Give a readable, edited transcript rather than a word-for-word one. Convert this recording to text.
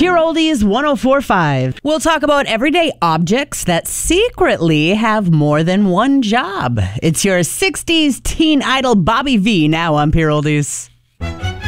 Pure Oldies 104.5. We'll talk about everyday objects that secretly have more than one job. It's your 60s teen idol Bobby V now on Pure Oldies.